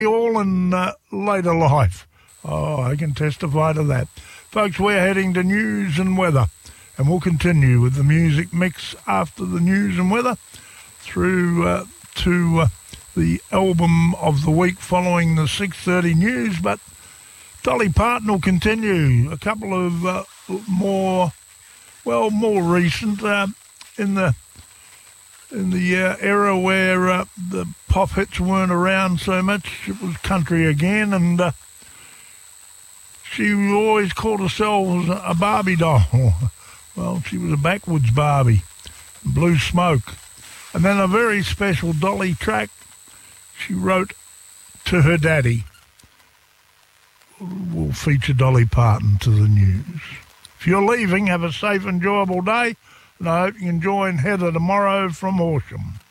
all in later life. Oh, I can testify to that. Folks, we're heading to news and weather, and we'll continue with the music mix after the news and weather through to the album of the week following the 6:30 news. But Dolly Parton will continue. A couple of more recent in the era where the pop hits weren't around so much. It was country again, and she always called herself a Barbie doll. Well, she was a backwoods Barbie, Blue Smoke. And then a very special Dolly track she wrote to her daddy will feature Dolly Parton to the news. If you're leaving, have a safe, enjoyable day, and I hope you can join Heather tomorrow from Horsham.